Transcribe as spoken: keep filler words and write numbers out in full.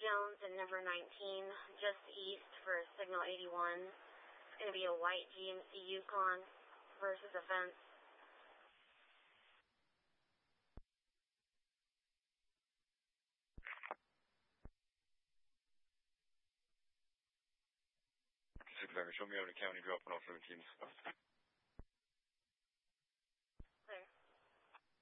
Jones and number nineteen, just east for signal eighty-one. It's going to be a white G M C Yukon versus a fence. Show me out of the county, dropping off seventeen.